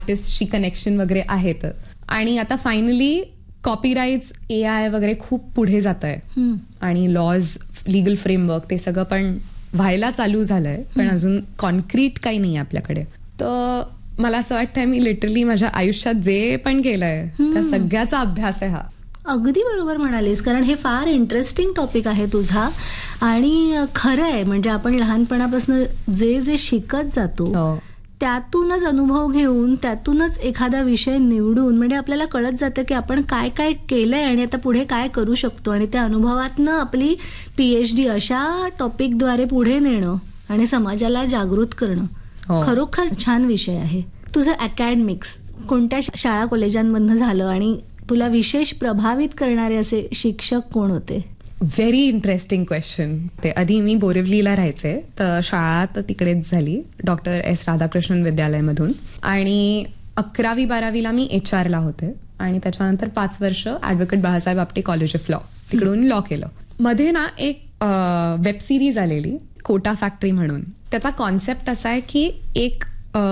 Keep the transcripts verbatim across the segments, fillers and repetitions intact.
आर्टिस्टशी connection वगैरे आहेत. आणि आता फायनली कॉपीराईट्स, ए आय वगैरे खूप पुढे जात आहे आणि लॉज, लिगल फ्रेमवर्क ते सगळं पण व्हायला चालू झालंय, पण अजून कॉन्क्रीट काही नाही आपल्याकडे. तर मला असं वाटतंय मी लिटरली माझ्या आयुष्यात जे पण केलंय त्या सगळ्याचा अभ्यास आहे हा. अगदी बरोबर म्हणालीस, कारण हे फार इंटरेस्टिंग टॉपिक आहे तुझा. आणि खरं आहे, म्हणजे आपण लहानपणापासून जे जे शिकत जातो त्यातूनच अनुभव घेऊन त्यातूनच एखादा विषय निवडून म्हणजे आपल्याला कळत जातं की आपण काय काय केलंय आणि आता पुढे काय करू शकतो. आणि त्या अनुभवातनं आपली पीएच डी अशा टॉपिकद्वारे पुढे नेणं आणि समाजाला जागृत करणं खरोखर छान विषय आहे. तुझं अकॅडमिक्स कोणत्या शाळा कॉलेजांमधनं झालं आणि तुला विशेष प्रभावित करणारे असे शिक्षक कोण होते? Very interesting question. ते आधी मी बोरिवलीला राहायचे, तर शाळा तर तिकडेच झाली डॉक्टर एस राधाकृष्णन विद्यालयमधून. आणि अकरावी बारावीला मी एच आरला होते आणि त्याच्यानंतर पाच वर्ष advocate Balasaheb Apte college of law तिकडून लॉ केलं. मध्ये ना एक वेब सिरीज आलेली कोटा फॅक्टरी म्हणून. त्याचा कॉन्सेप्ट असा आहे की एक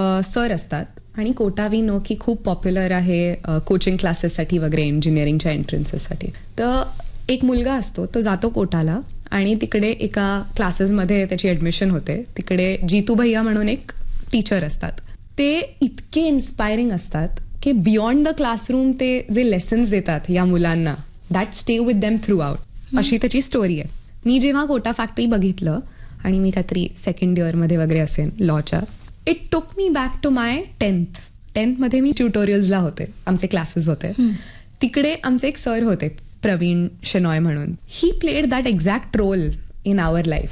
सर असतात आणि कोटा वी नो की खूप पॉप्युलर आहे कोचिंग क्लासेससाठी वगैरे इंजिनिअरिंगच्या एंट्रन्सेससाठी. तर एक मुलगा असतो, तो जातो कोटाला आणि तिकडे एका क्लासेसमध्ये त्याची ॲडमिशन होते. तिकडे जीतू भैया म्हणून एक टीचर असतात. ते इतके इन्स्पायरिंग असतात की बियॉन्ड द क्लासरूम ते जे लेसन्स देतात या मुलांना, that stay with them through out, अशी त्याची स्टोरी आहे. मी जेव्हा कोटा फॅक्टरी बघितलं आणि मी काहीतरी सेकंड इयरमध्ये वगैरे असेल लॉच्या, it took me back to my tenth. टेन्थमध्ये मी ट्युटोरियल्सला होते, आमचे क्लासेस होते. तिकडे आमचे एक सर होते प्रवीण शेनॉय म्हणून. He played that exact role in our life.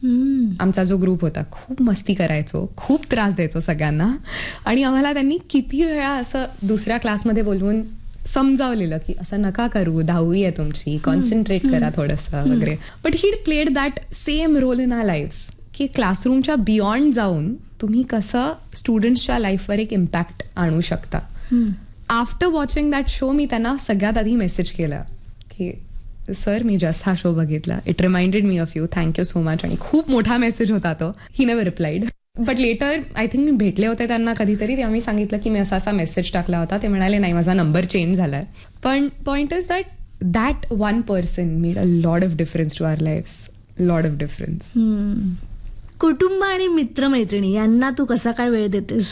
आमचा जो ग्रुप होता खूप मस्ती करायचो, खूप त्रास द्यायचो सगळ्यांना आणि आम्हाला त्यांनी किती वेळा असं दुसऱ्या क्लासमध्ये बोलवून समजावलेलं की असं नका करू, दहावी आहे तुमची, कॉन्सन्ट्रेट करा थोडंसं वगैरे. But he played that same role in our lives की क्लासरूमच्या बियॉन्ड जाऊन तुम्ही कसं स्टुडंट्सच्या लाईफवर एक इम्पॅक्ट आणू शकता. आफ्टर वॉचिंग दॅट शो मी त्यांना सगळ्यात आधी मेसेज केला की सर मी जस्ट हा शो बघितला, it reminded me of you, thank you so much. आणि खूप मोठा मेसेज होता तो. ही never replied. But later I think मी भेटले होते त्यांना कधीतरी, तेव्हा मी सांगितलं की मी असा असा मेसेज टाकला होता. ते म्हणाले नाही माझा नंबर चेंज झालाय. पण point is that that one person made a lot of difference to our lives, lot of difference. कुटुंब आणि मित्रमैत्रिणी यांना तू कसा काय वेळ देतेस?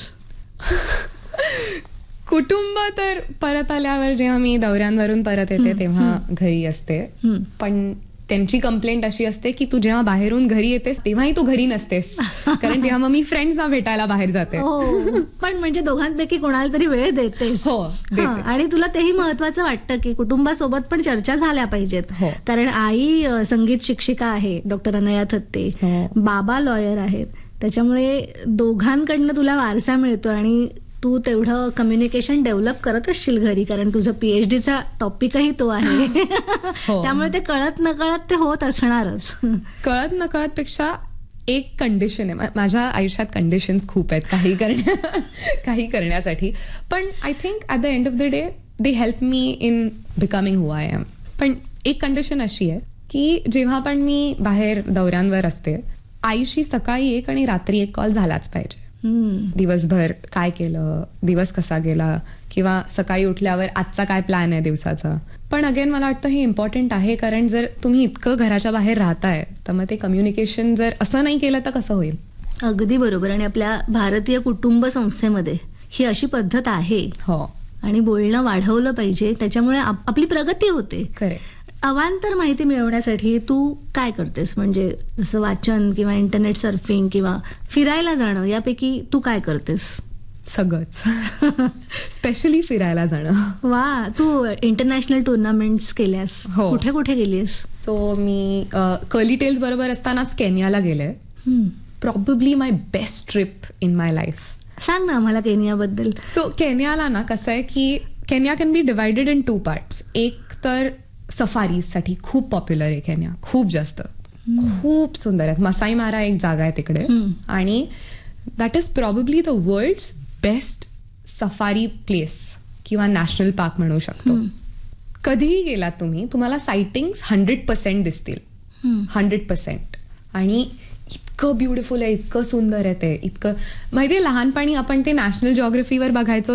कुटुंब तर परत आल्यावर जेव्हा मी दौऱ्यांवरून परत येते तेव्हा घरी असते. पण त्यांची कंप्लेंट अशी असते की तू जेव्हा बाहेरून घरी येतेस तेव्हाही तू घरी नसतेस, कारण तेव्हा मग मी फ्रेंड्सना भेटायला बाहेर जाते. पण म्हणजे दोघांपैकी कोणाला तरी वेळ देतेस. हो, आणि तुला तेही महत्वाचं वाटतं की कुटुंबासोबत पण चर्चा झाल्या पाहिजेत. कारण आई संगीत शिक्षिका आहे डॉक्टर अनया थत्ते, बाबा लॉयर आहेत, त्याच्यामुळे दोघांकडनं तुला वारसा मिळतो आणि तू तेवढं कम्युनिकेशन डेव्हलप करत असशील घरी, कारण तुझं पीएचडीचा टॉपिकही तो आहे. त्यामुळे ते कळत नकळत ते होत असणारच. कळत नकळत पेक्षा एक कंडिशन आहे माझ्या आयुष्यात. कंडिशन्स खूप आहेत काही करण्या काही करण्यासाठी, पण I think at the end of the day they help me in becoming who I am. पण एक कंडिशन अशी आहे की जेव्हा पण मी बाहेर दौऱ्यांवर असते, आईशी सकाळी एक आणि रात्री एक कॉल झालाच पाहिजे. दिवसभर काय केलं, दिवस कसा गेला, किंवा सकाळी उठल्यावर आजचा काय प्लॅन आहे दिवसाचा. पण अगेन मला वाटतं हे इम्पॉर्टंट आहे, कारण जर तुम्ही इतकं घराच्या बाहेर राहताय तर मग ते कम्युनिकेशन जर असं नाही केलं तर कसं होईल? अगदी बरोबर. आणि आपल्या भारतीय कुटुंब संस्थेमध्ये ही अशी पद्धत आहे. हो, आणि बोलणं वाढवलं पाहिजे, त्याच्यामुळे आपली प्रगती होते. खरे. अवांतर माहिती मिळवण्यासाठी तू काय करतेस? म्हणजे जसं वाचन किंवा इंटरनेट सर्फिंग किंवा फिरायला जाणं, यापैकी तू काय करतेस? सगळंच. स्पेशली फिरायला जाणं. वा, तू इंटरनॅशनल टुर्नामेंट्स केल्यास? हो. कुठे कुठे गेलीस? सो मी कर्ली टेल्स बरोबर असतानाच केनियाला गेले. Probably my best trip in my life. सांग ना आम्हाला केनियाबद्दल. सो केनियाला ना कसं आहे की Kenya can be divided in two parts. एक तर सफारीसाठी खूप पॉप्युलर आहे केनिया, खूप जास्त, खूप सुंदर आहे. मसाई मारा एक जागा आहे तिकडे, आणि that is probably the world's best safari place किंवा नॅशनल पार्क म्हणू शकतो. कधीही गेलात तुम्ही, तुम्हाला सायटिंग्स हंड्रेड पर्सेंट दिसतील, हंड्रेड पर्सेंट. आणि इतकं ब्युटिफुल आहे, इतकं सुंदर आहे ते, इतकं माहितीये लहानपणी आपण ते नॅशनल जिओग्राफीवर बघायचो